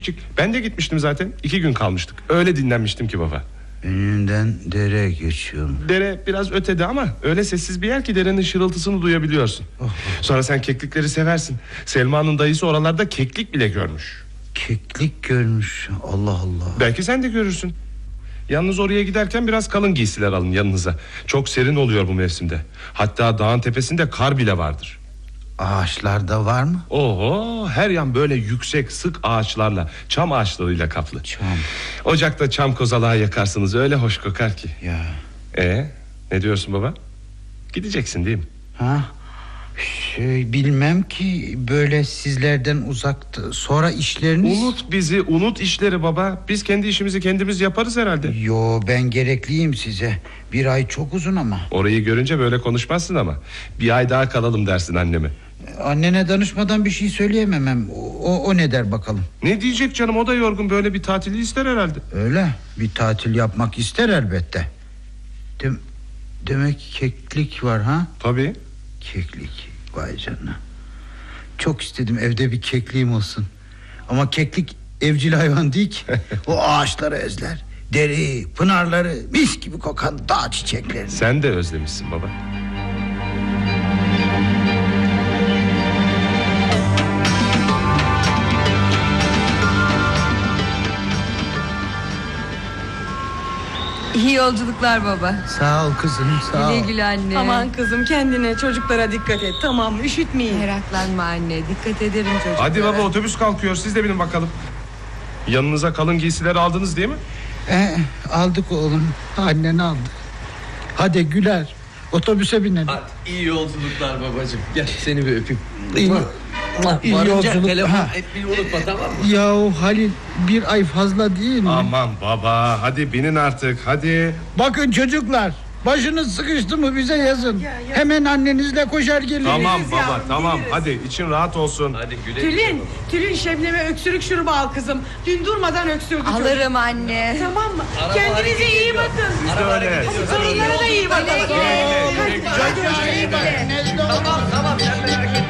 Ben de gitmiştim zaten. 2 gün kalmıştık. Öyle dinlenmiştim ki baba. Önünden dere geçiyor. Dere biraz ötede ama öyle sessiz bir yer ki derenin şırıltısını duyabiliyorsun. Sonra sen keklikleri seversin. Selma'nın dayısı oralarda keklik bile görmüş. Keklik görmüş. Allah Allah. Belki sen de görürsün. Yalnız oraya giderken biraz kalın giysiler alın yanınıza. Çok serin oluyor bu mevsimde. Hatta dağın tepesinde kar bile vardır. Ağaçlarda var mı? Oho, her yan böyle yüksek sık ağaçlarla, çam ağaçlarıyla kaplı. Çam. Ocakta çam kozalağı yakarsınız, öyle hoş kokar ki. Ya. Ne diyorsun baba? Gideceksin değil mi? Ha? Bilmem ki, böyle sizlerden uzakta. Sonra işleriniz... Unut bizi, unut işleri baba. Biz kendi işimizi kendimiz yaparız herhalde. Yo, ben gerekliyim size. 1 ay çok uzun ama. Orayı görünce böyle konuşmazsın ama. 1 ay daha kalalım dersin anneme. Annene danışmadan bir şey söyleyemem. O ne der bakalım? Ne diyecek canım, o da yorgun, böyle bir tatili ister herhalde. Öyle, bir tatil yapmak ister elbette. Demek keklik var ha? Tabii. Keklik, vay canına. Çok istedim evde bir kekliğim olsun. Ama keklik evcil hayvan değil ki. O ağaçları özler. Deri, pınarları, mis gibi kokan dağ çiçekleri. Sen de özlemişsin baba. İyi yolculuklar baba. Sağ ol kızım, sağ ol. Güle güle anne. Aman kızım, kendine, çocuklara dikkat et. Tamam mı? Üşütmeyin. Meraklanma anne, dikkat ederim çocuklara. Hadi baba, otobüs kalkıyor, siz de binin bakalım. Yanınıza kalın giysileri aldınız değil mi? Aldık oğlum, annen aldı. Hadi Güler, otobüse binelim. Hadi, iyi yolculuklar babacığım. Gel seni bir öpeyim. İyi Varınca yolculuk. telefon Ha. etmeyi unutma, tamam mı? Yahu Halil, 1 ay fazla değil mi? Aman baba, hadi binin artık, hadi. Bakın çocuklar, başınız sıkıştı mı bize yazın. Hemen annenizle koşar geliriz. Tamam Geliriz baba, yavrum, tamam, geliriz. hadi için rahat olsun. Hadi güle güle. Tülin Şebnem'e öksürük şurubu al kızım. Dün durmadan öksürdü çocuk. Alırım anne. Tamam mı? Arabalar Kendinize iyi gidiyor. bakın. Biz de öyle. Torunlara da iyi bakın. Güle güle. Hadi, Güle güle. Tamam sen merak etme.